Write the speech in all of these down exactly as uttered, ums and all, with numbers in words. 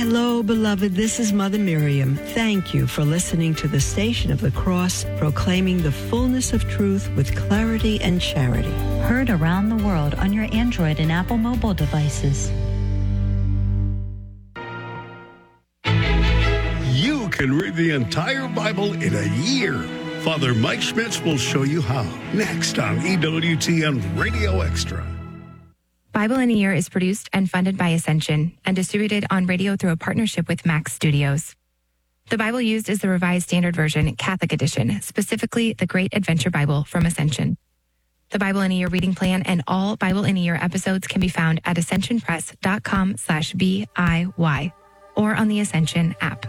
Hello, beloved. This is Mother Miriam. Thank you for listening to the Station of the Cross, proclaiming the fullness of truth with clarity and charity. Heard around the world on your Android and Apple mobile devices. You can read the entire Bible in a year. Father Mike Schmitz will show you how. Next on E W T N Radio Extra. Bible in a Year is produced and funded by Ascension and distributed on radio through a partnership with Max Studios. The Bible used is the Revised Standard Version, Catholic Edition, specifically the Great Adventure Bible from Ascension. The Bible in a Year reading plan and all Bible in a Year episodes can be found at ascensionpress.com slash B-I-Y or on the Ascension app.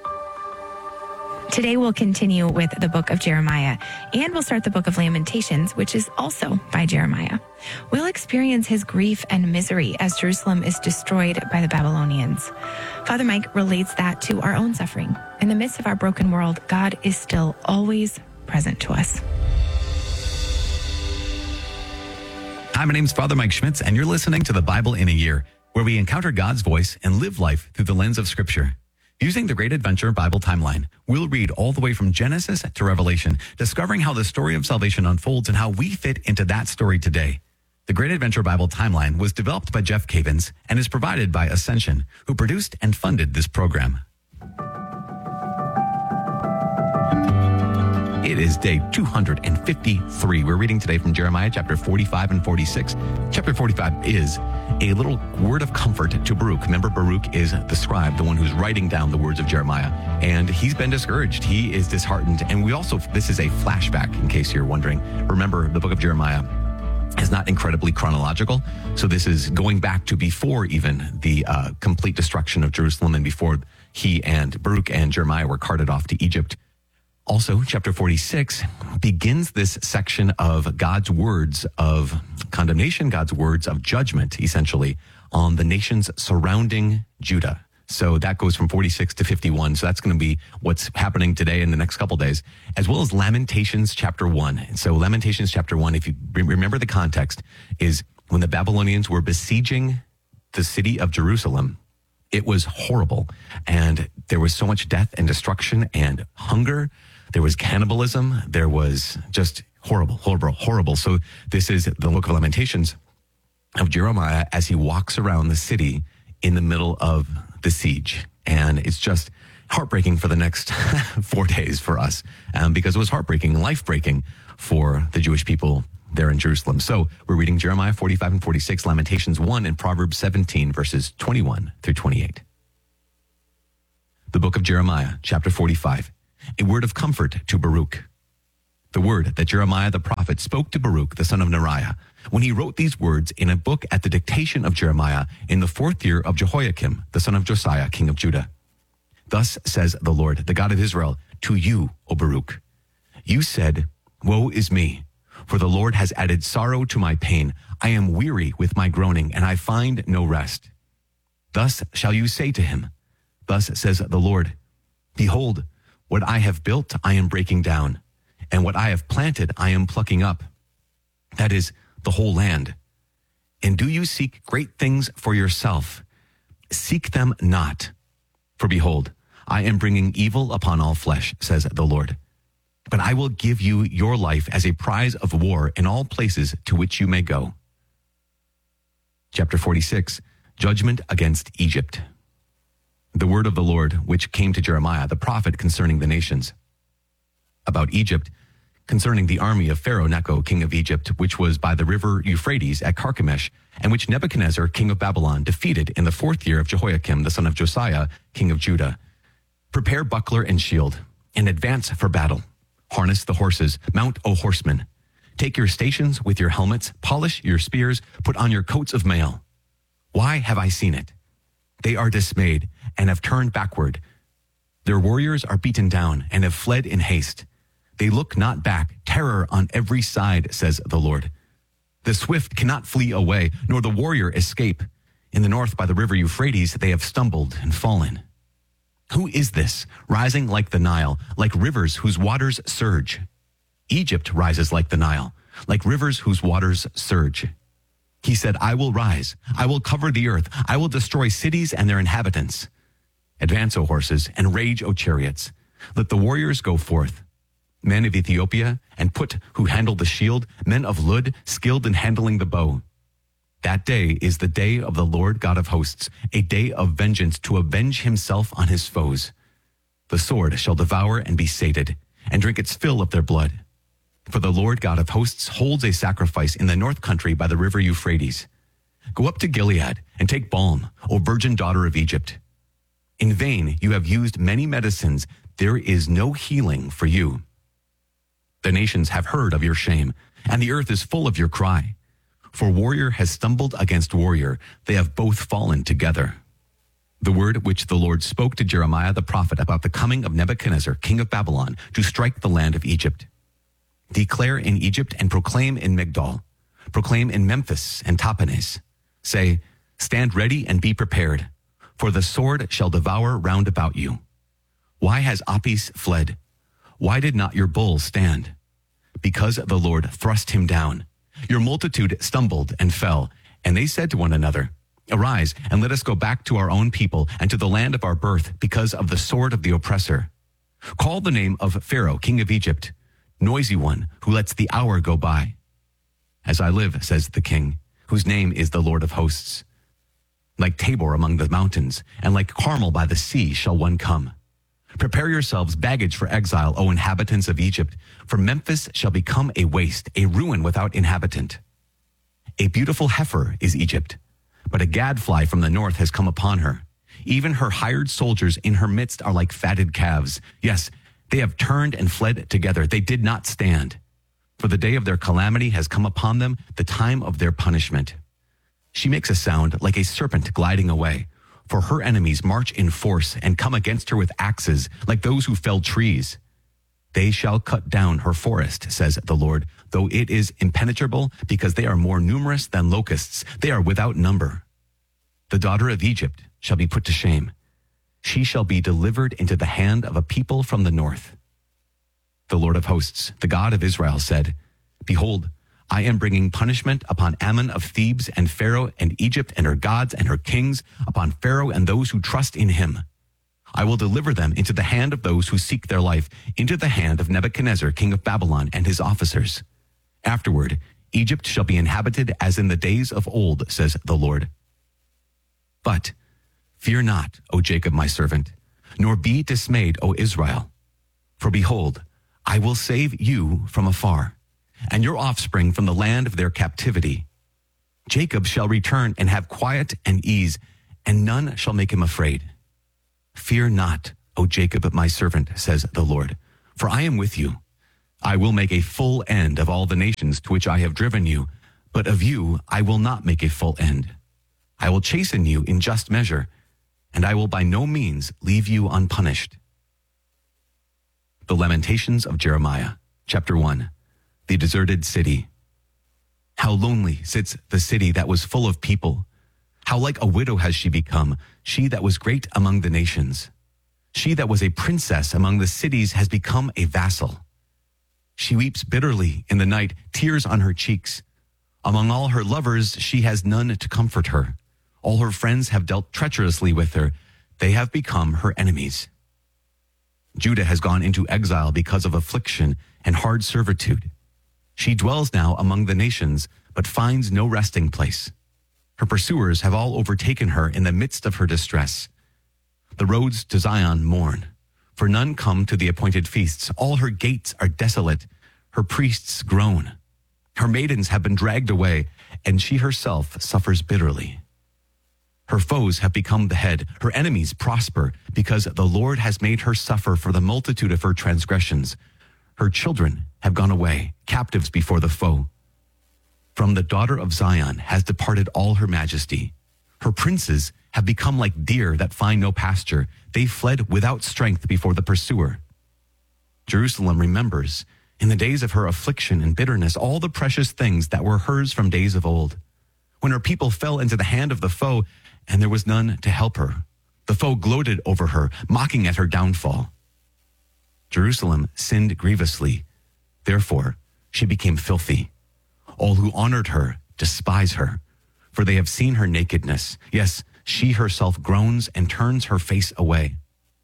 Today we'll continue with the book of Jeremiah, and we'll start the book of Lamentations, which is also by Jeremiah. We'll experience his grief and misery as Jerusalem is destroyed by the Babylonians. Father Mike relates that to our own suffering. In the midst of our broken world, God is still always present to us. Hi, my name's Father Mike Schmitz, and you're listening to the Bible in a Year, where we encounter God's voice and live life through the lens of Scripture. Using the Great Adventure Bible timeline, we'll read all the way from Genesis to Revelation, discovering how the story of salvation unfolds and how we fit into that story today. The Great Adventure Bible timeline was developed by Jeff Cavins and is provided by Ascension, who produced and funded this program. It is day two hundred fifty-three. We're reading today from Jeremiah chapter forty-five and forty-six. Chapter forty-five is a little word of comfort to Baruch. Remember, Baruch is the scribe, the one who's writing down the words of Jeremiah. And he's been discouraged. He is disheartened. And we also, this is a flashback, in case you're wondering. Remember, the book of Jeremiah is not incredibly chronological. So this is going back to before even the uh, complete destruction of Jerusalem and before he and Baruch and Jeremiah were carted off to Egypt. Also, chapter forty-six begins this section of God's words of condemnation, God's words of judgment, essentially, on the nations surrounding Judah. So that goes from forty-six to fifty-one. So that's going to be what's happening today in the next couple days, as well as Lamentations chapter one. So Lamentations chapter one, if you remember the context, is when the Babylonians were besieging the city of Jerusalem. It was horrible. And there was so much death and destruction and hunger. There was cannibalism. There was just horrible, horrible, horrible. So this is the book of Lamentations of Jeremiah as he walks around the city in the middle of the siege. And it's just heartbreaking for the next four days for us um, because it was heartbreaking, life-breaking for the Jewish people there in Jerusalem. So we're reading Jeremiah forty-five and forty-six, Lamentations one, and Proverbs seventeen, verses twenty-one through twenty-eight. The book of Jeremiah, chapter forty-five. A word of comfort to Baruch. The word that Jeremiah the prophet spoke to Baruch, the son of Neriah, when he wrote these words in a book at the dictation of Jeremiah in the fourth year of Jehoiakim, the son of Josiah, king of Judah. Thus says the Lord, the God of Israel, to you, O Baruch. You said, woe is me, for the Lord has added sorrow to my pain. I am weary with my groaning, and I find no rest. Thus shall you say to him, thus says the Lord, behold, what I have built, I am breaking down, and what I have planted, I am plucking up. That is the whole land. And do you seek great things for yourself? Seek them not. For behold, I am bringing evil upon all flesh, says the Lord. But I will give you your life as a prize of war in all places to which you may go. Chapter forty-six, Judgment against Egypt. The word of the Lord, which came to Jeremiah, the prophet, concerning the nations. About Egypt, concerning the army of Pharaoh Necho, king of Egypt, which was by the river Euphrates at Carchemish, and which Nebuchadnezzar, king of Babylon, defeated in the fourth year of Jehoiakim, the son of Josiah, king of Judah. Prepare buckler and shield, and advance for battle. Harness the horses, mount, O horsemen. Take your stations with your helmets, polish your spears, put on your coats of mail. Why have I seen it? They are dismayed and have turned backward. Their warriors are beaten down and have fled in haste. They look not back, terror on every side, says the Lord. The swift cannot flee away, nor the warrior escape. In the north by the river Euphrates, they have stumbled and fallen. Who is this, rising like the Nile, like rivers whose waters surge? Egypt rises like the Nile, like rivers whose waters surge. He said, I will rise, I will cover the earth, I will destroy cities and their inhabitants. Advance, O horses, and rage, O chariots. Let the warriors go forth. Men of Ethiopia and Put, who handle the shield, men of Lud, skilled in handling the bow. That day is the day of the Lord God of hosts, a day of vengeance to avenge himself on his foes. The sword shall devour and be sated, and drink its fill of their blood. For the Lord God of hosts holds a sacrifice in the north country by the river Euphrates. Go up to Gilead and take balm, O virgin daughter of Egypt. In vain you have used many medicines. There is no healing for you. The nations have heard of your shame, and the earth is full of your cry. For warrior has stumbled against warrior. They have both fallen together. The word which the Lord spoke to Jeremiah the prophet about the coming of Nebuchadnezzar, king of Babylon, to strike the land of Egypt. Declare in Egypt and proclaim in Migdol. Proclaim in Memphis and Tahpanhes. Say, stand ready and be prepared, for the sword shall devour round about you. Why has Apis fled? Why did not your bull stand? Because the Lord thrust him down. Your multitude stumbled and fell, and they said to one another, arise, and let us go back to our own people and to the land of our birth, because of the sword of the oppressor. Call the name of Pharaoh, king of Egypt, noisy one, who lets the hour go by. As I live, says the king, whose name is the Lord of hosts. Like Tabor among the mountains, and like Carmel by the sea shall one come. Prepare yourselves baggage for exile, O inhabitants of Egypt, for Memphis shall become a waste, a ruin without inhabitant. A beautiful heifer is Egypt, but a gadfly from the north has come upon her. Even her hired soldiers in her midst are like fatted calves. Yes, they have turned and fled together. They did not stand. For the day of their calamity has come upon them, the time of their punishment. She makes a sound like a serpent gliding away, for her enemies march in force and come against her with axes, like those who fell trees. They shall cut down her forest, says the Lord, though it is impenetrable, because they are more numerous than locusts. They are without number. The daughter of Egypt shall be put to shame. She shall be delivered into the hand of a people from the north. The Lord of hosts, the God of Israel, said, behold, I am bringing punishment upon Ammon of Thebes and Pharaoh and Egypt and her gods and her kings, upon Pharaoh and those who trust in him. I will deliver them into the hand of those who seek their life, into the hand of Nebuchadnezzar, king of Babylon, and his officers. Afterward, Egypt shall be inhabited as in the days of old, says the Lord. But fear not, O Jacob, my servant, nor be dismayed, O Israel. For behold, I will save you from afar, and your offspring from the land of their captivity. Jacob shall return and have quiet and ease, and none shall make him afraid. Fear not, O Jacob, my servant, says the Lord, for I am with you. I will make a full end of all the nations to which I have driven you, but of you I will not make a full end. I will chasten you in just measure, and I will by no means leave you unpunished. The Lamentations of Jeremiah, chapter one. The deserted city. How lonely sits the city that was full of people. How like a widow has she become, she that was great among the nations. She that was a princess among the cities has become a vassal. She weeps bitterly in the night, tears on her cheeks. Among all her lovers, she has none to comfort her. All her friends have dealt treacherously with her. They have become her enemies. Judah has gone into exile because of affliction and hard servitude. She dwells now among the nations, but finds no resting place. Her pursuers have all overtaken her in the midst of her distress. The roads to Zion mourn, for none come to the appointed feasts. All her gates are desolate. Her priests groan. Her maidens have been dragged away, and she herself suffers bitterly. Her foes have become the head. Her enemies prosper, because the Lord has made her suffer for the multitude of her transgressions. Her children have gone away, captives before the foe. From the daughter of Zion has departed all her majesty. Her princes have become like deer that find no pasture. They fled without strength before the pursuer. Jerusalem remembers, in the days of her affliction and bitterness, all the precious things that were hers from days of old, when her people fell into the hand of the foe, and there was none to help her. The foe gloated over her, mocking at her downfall. Jerusalem sinned grievously. Therefore, she became filthy. All who honored her despise her, for they have seen her nakedness. Yes, she herself groans and turns her face away.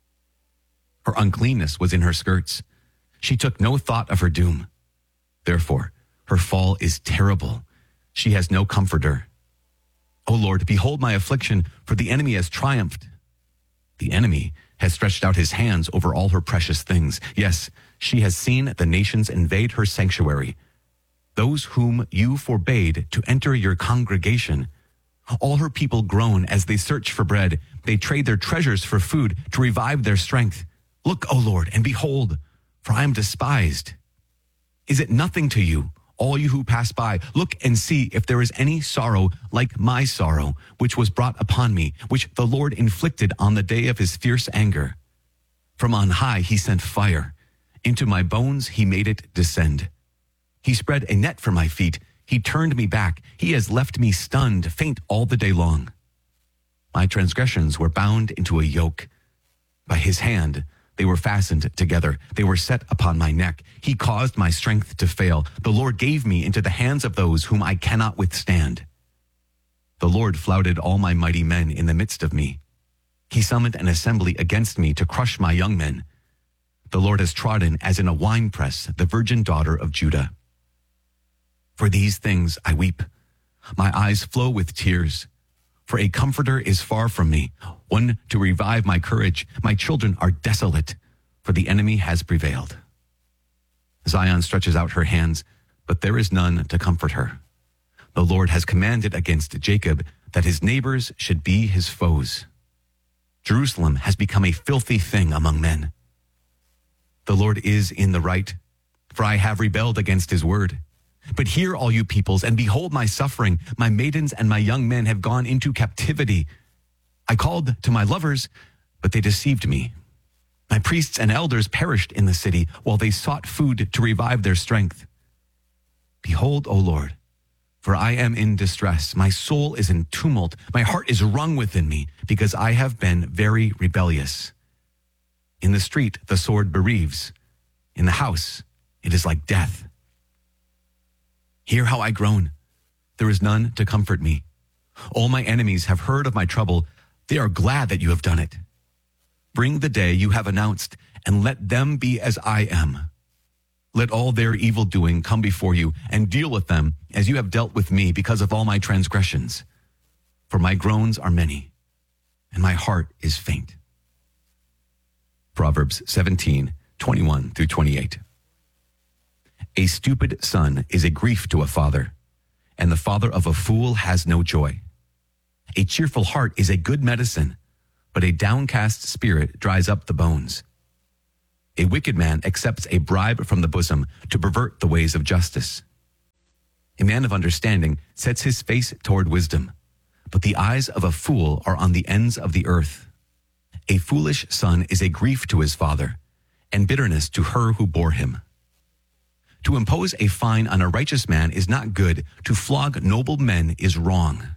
Her uncleanness was in her skirts. She took no thought of her doom. Therefore, her fall is terrible. She has no comforter. O Lord, behold my affliction, for the enemy has triumphed. The enemy has stretched out his hands over all her precious things. Yes, she has seen the nations invade her sanctuary, those whom you forbade to enter your congregation. All her people groan as they search for bread. They trade their treasures for food to revive their strength. Look, O Lord, and behold, for I am despised. Is it nothing to you, all you who pass by? Look and see if there is any sorrow like my sorrow, which was brought upon me, which the Lord inflicted on the day of his fierce anger. From on high he sent fire. Into my bones he made it descend. He spread a net for my feet. He turned me back. He has left me stunned, faint all the day long. My transgressions were bound into a yoke. By his hand they were fastened together. They were set upon my neck. He caused my strength to fail. The Lord gave me into the hands of those whom I cannot withstand. The Lord flouted all my mighty men in the midst of me. He summoned an assembly against me to crush my young men. The Lord has trodden as in a winepress the virgin daughter of Judah. For these things I weep. My eyes flow with tears. For a comforter is far from me, one to revive my courage. My children are desolate, for the enemy has prevailed. Zion stretches out her hands, but there is none to comfort her. The Lord has commanded against Jacob that his neighbors should be his foes. Jerusalem has become a filthy thing among men. The Lord is in the right, for I have rebelled against his word. But hear, all you peoples, and behold my suffering. My maidens and my young men have gone into captivity. I called to my lovers, but they deceived me. My priests and elders perished in the city while they sought food to revive their strength. Behold, O Lord, for I am in distress. My soul is in tumult. My heart is wrung within me, because I have been very rebellious. In the street, the sword bereaves. In the house, it is like death. Hear how I groan. There is none to comfort me. All my enemies have heard of my trouble. They are glad that you have done it. Bring the day you have announced, and let them be as I am. Let all their evil doing come before you, and deal with them as you have dealt with me because of all my transgressions. For my groans are many, and my heart is faint. Proverbs seventeen, twenty-one through twenty-eight. A stupid son is a grief to a father, and the father of a fool has no joy. A cheerful heart is a good medicine, but a downcast spirit dries up the bones. A wicked man accepts a bribe from the bosom to pervert the ways of justice. A man of understanding sets his face toward wisdom, but the eyes of a fool are on the ends of the earth. A foolish son is a grief to his father, and bitterness to her who bore him. To impose a fine on a righteous man is not good. To flog noble men is wrong.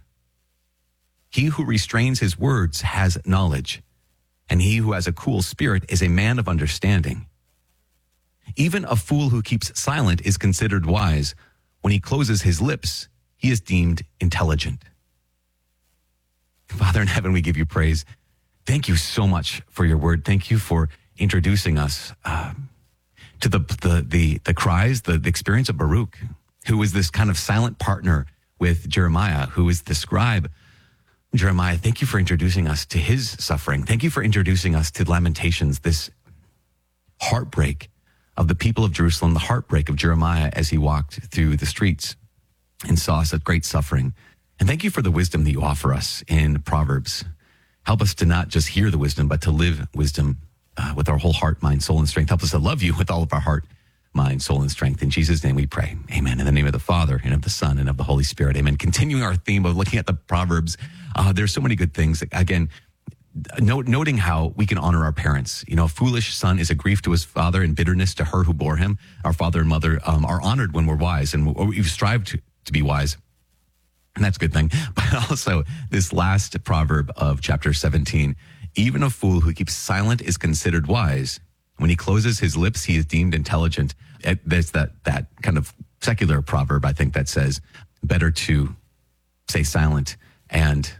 He who restrains his words has knowledge, and he who has a cool spirit is a man of understanding. Even a fool who keeps silent is considered wise. When he closes his lips, he is deemed intelligent. Father in heaven, we give you praise. Thank you so much for your word. Thank you for introducing us uh, to the, the the the cries, the, the experience of Baruch, who is this kind of silent partner with Jeremiah, who is the scribe. Jeremiah, thank you for introducing us to his suffering. Thank you for introducing us to Lamentations, this heartbreak of the people of Jerusalem, the heartbreak of Jeremiah as he walked through the streets and saw such great suffering. And thank you for the wisdom that you offer us in Proverbs. Help us to not just hear the wisdom, but to live wisdom uh, with our whole heart, mind, soul, and strength. Help us to love you with all of our heart, mind, soul, and strength. In Jesus' name we pray. Amen. In the name of the Father, and of the Son, and of the Holy Spirit. Amen. Continuing our theme of looking at the Proverbs, uh, there's so many good things. Again, note, noting how we can honor our parents. You know, a foolish son is a grief to his father and bitterness to her who bore him. Our father and mother um, are honored when we're wise, and we strive to, to be wise. And that's a good thing. But also, this last proverb of chapter seventeen, even a fool who keeps silent is considered wise. When he closes his lips, he is deemed intelligent. There's that, that kind of secular proverb, I think, that says, better to stay silent and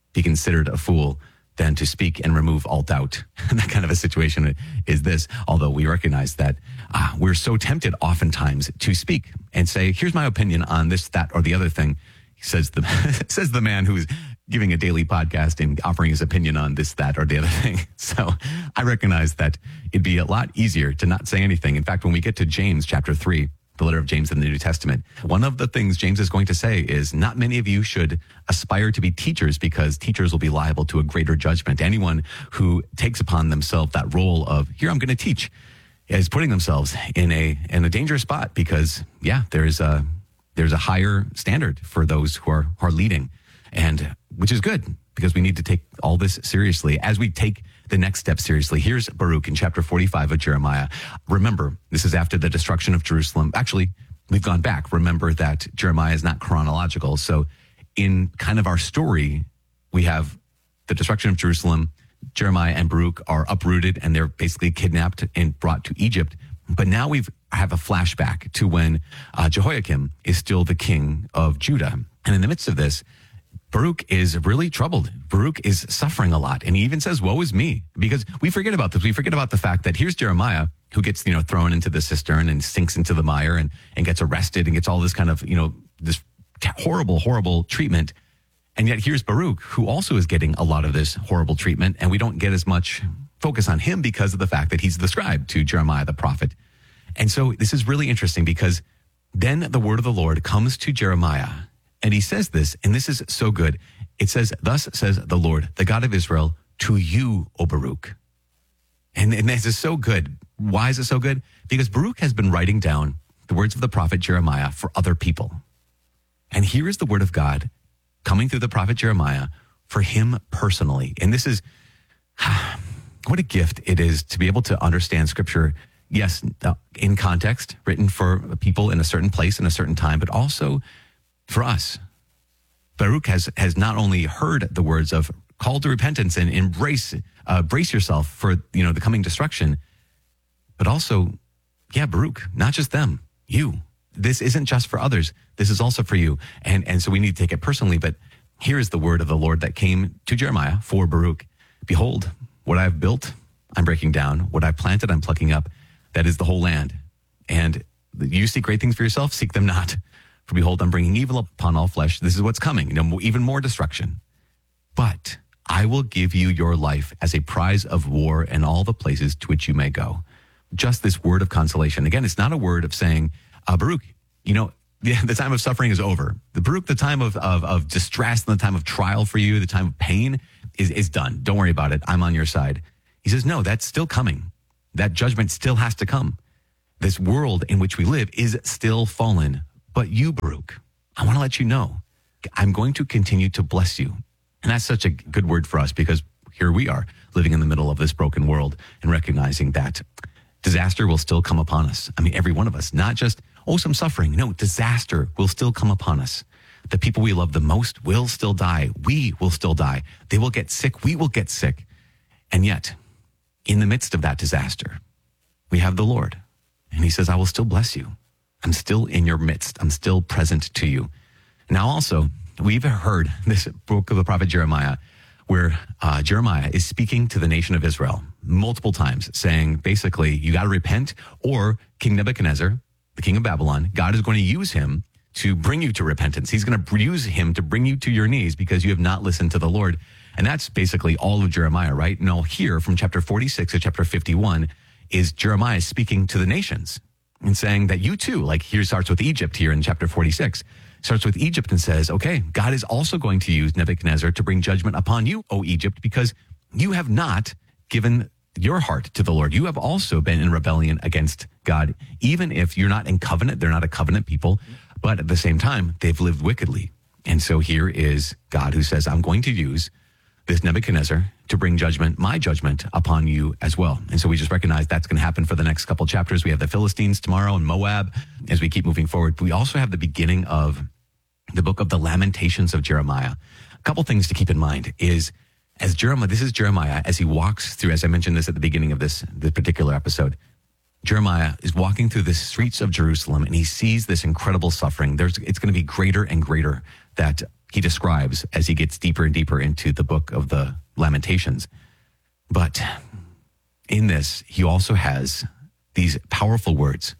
be considered a fool than to speak and remove all doubt. That kind of a situation is this, although we recognize that uh, we're so tempted oftentimes to speak and say, here's my opinion on this, that, or the other thing. He says the, says the man who's giving a daily podcast and offering his opinion on this, that, or the other thing. So I recognize that it'd be a lot easier to not say anything. In fact, when we get to James chapter three, the letter of James in the New Testament, one of the things James is going to say is not many of you should aspire to be teachers because teachers will be liable to a greater judgment. Anyone who takes upon themselves that role of, here, I'm going to teach, is putting themselves in a in a dangerous spot because, yeah, there's a, there's a higher standard for those who are, who are leading, and which is good because we need to take all this seriously as we take the next step seriously. Here's Baruch in chapter forty-five of Jeremiah. Remember, this is after the destruction of Jerusalem. Actually, we've gone back. Remember that Jeremiah is not chronological. So in kind of our story, we have the destruction of Jerusalem. Jeremiah and Baruch are uprooted and they're basically kidnapped and brought to Egypt. But now we've have a flashback to when uh, Jehoiakim is still the king of Judah. And in the midst of this, Baruch is really troubled. Baruch is suffering a lot. And he even says, woe is me, because we forget about this. We forget about the fact that here's Jeremiah who gets, you know, thrown into the cistern and sinks into the mire and, and gets arrested and gets all this kind of, you know, this horrible, horrible treatment. And yet here's Baruch, who also is getting a lot of this horrible treatment. And we don't get as much focus on him because of the fact that he's the scribe to Jeremiah, the prophet. And so this is really interesting because then the word of the Lord comes to Jeremiah. And he says this, and this is so good. It says, thus says the Lord, the God of Israel, to you, O Baruch. And, and this is so good. Why is it so good? Because Baruch has been writing down the words of the prophet Jeremiah for other people. And here is the word of God coming through the prophet Jeremiah for him personally. And this is, what a gift it is to be able to understand scripture, yes, in context, written for people in a certain place in a certain time, but also for us. Baruch has, has not only heard the words of call to repentance and embrace, uh, brace yourself for, you know, the coming destruction, but also, yeah, Baruch, not just them, you. This isn't just for others. This is also for you. And, and so we need to take it personally, but here is the word of the Lord that came to Jeremiah for Baruch. Behold, what I have built, I'm breaking down. What I've planted, I'm plucking up. That is the whole land. And you seek great things for yourself, seek them not. For behold, I'm bringing evil upon all flesh. This is what's coming, you know, even more destruction. But I will give you your life as a prize of war and all the places to which you may go. Just this word of consolation. Again, it's not a word of saying, uh, Baruch, you know, the, the time of suffering is over. The Baruch, the time of, of, of distress and the time of trial for you, the time of pain is, is done. Don't worry about it. I'm on your side. He says, no, that's still coming. That judgment still has to come. This world in which we live is still fallen. But you, Baruch, I want to let you know, I'm going to continue to bless you. And that's such a good word for us because here we are living in the middle of this broken world and recognizing that disaster will still come upon us. I mean, every one of us, not just, oh, some suffering. No, disaster will still come upon us. The people we love the most will still die. We will still die. They will get sick. We will get sick. And yet, in the midst of that disaster, we have the Lord. And he says, I will still bless you. I'm still in your midst. I'm still present to you. Now also, we've heard this book of the prophet Jeremiah, where uh, Jeremiah is speaking to the nation of Israel multiple times, saying basically, you got to repent, or King Nebuchadnezzar, the king of Babylon, God is going to use him to bring you to repentance. He's going to use him to bring you to your knees because you have not listened to the Lord. And that's basically all of Jeremiah, right? Now here from chapter forty-six to chapter fifty-one is Jeremiah speaking to the nations and saying that you too, like here starts with Egypt here in chapter forty-six, starts with Egypt and says, okay, God is also going to use Nebuchadnezzar to bring judgment upon you, O Egypt, because you have not given your heart to the Lord. You have also been in rebellion against God, even if you're not in covenant. They're not a covenant people, but at the same time, they've lived wickedly. And so here is God who says, I'm going to use this Nebuchadnezzar to bring judgment, my judgment, upon you as well. And so we just recognize that's going to happen for the next couple chapters. We have the Philistines tomorrow and Moab as we keep moving forward. We also have the beginning of the book of the Lamentations of Jeremiah. A couple things to keep in mind is as Jeremiah, this is Jeremiah as he walks through, as I mentioned this at the beginning of this, this particular episode, Jeremiah is walking through the streets of Jerusalem and he sees this incredible suffering. There's, it's going to be greater and greater that he describes as he gets deeper and deeper into the book of the Lamentations. But in this, he also has these powerful words.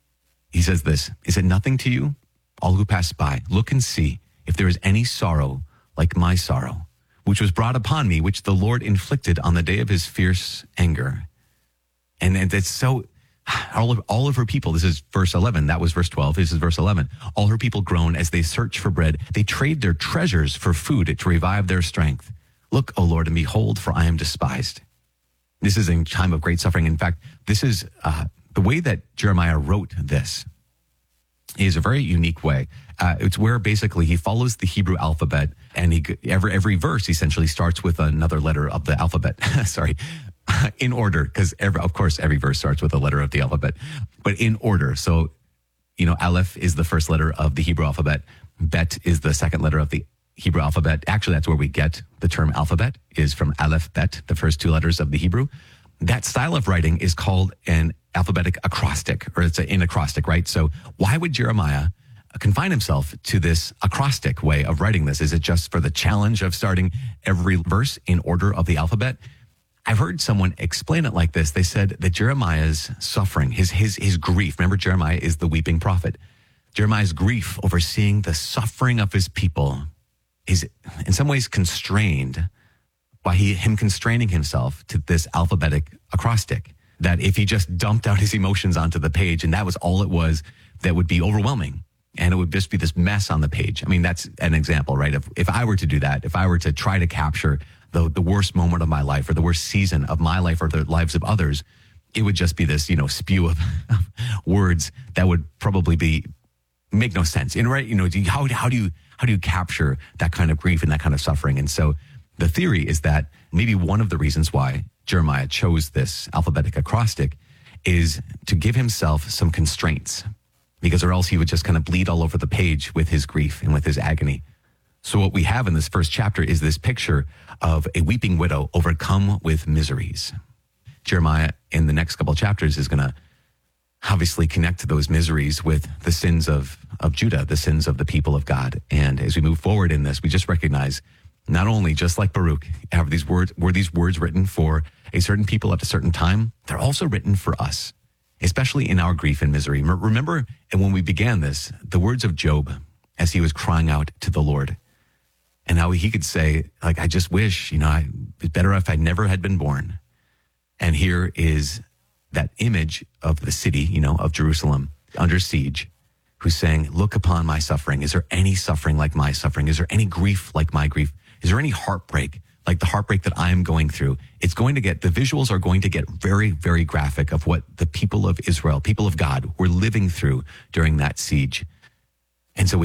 He says this, "Is it nothing to you, all who pass by? Look and see if there is any sorrow like my sorrow, which was brought upon me, which the Lord inflicted on the day of his fierce anger." And, and it's so, all of, all of her people, this is verse eleven, that was verse twelve, this is verse eleven. "All her people groan as they search for bread. They trade their treasures for food to revive their strength. Look, O Lord, and behold, for I am despised." This is a time of great suffering. In fact, this is uh, the way that Jeremiah wrote this is a very unique way. Uh, it's where basically he follows the Hebrew alphabet, and he every every verse essentially starts with another letter of the alphabet. Sorry, in order, because of course every verse starts with a letter of the alphabet, but in order. So, you know, Aleph is the first letter of the Hebrew alphabet. Bet is the second letter of the Hebrew alphabet. Actually, that's where we get the term alphabet, is from Aleph, Bet, the first two letters of the Hebrew. That style of writing is called an alphabetic acrostic, or it's an acrostic, right? So why would Jeremiah confine himself to this acrostic way of writing this? Is it just for the challenge of starting every verse in order of the alphabet? I've heard someone explain it like this. They said that Jeremiah's suffering, his his his grief, remember Jeremiah is the weeping prophet. Jeremiah's grief over seeing the suffering of his people is in some ways constrained by he, him constraining himself to this alphabetic acrostic, that if he just dumped out his emotions onto the page and that was all it was, that would be overwhelming. And it would just be this mess on the page. I mean, that's an example, right? If, if I were to do that, if I were to try to capture the, the worst moment of my life or the worst season of my life or the lives of others, it would just be this, you know, spew of, of words that would probably be, make no sense. And right, you know, how, how do you, how do you capture that kind of grief and that kind of suffering? And so the theory is that maybe one of the reasons why Jeremiah chose this alphabetic acrostic is to give himself some constraints, because or else he would just kind of bleed all over the page with his grief and with his agony. So what we have in this first chapter is this picture of a weeping widow overcome with miseries. Jeremiah in the next couple of chapters is going to obviously connect to those miseries with the sins of, of Judah, the sins of the people of God. And as we move forward in this, we just recognize not only, just like Baruch, have these words, were these words written for a certain people at a certain time, they're also written for us, especially in our grief and misery. Remember, and when we began this, the words of Job as he was crying out to the Lord, and how he could say, like, I just wish, you know, I, it's better if I never had been born. And here is that image of the city, you know, of Jerusalem under siege, who's saying, look upon my suffering. Is there any suffering like my suffering? Is there any grief like my grief? Is there any heartbreak like the heartbreak that I'm going through? It's going to get, the visuals are going to get very, very graphic of what the people of Israel, people of God, were living through during that siege. And so we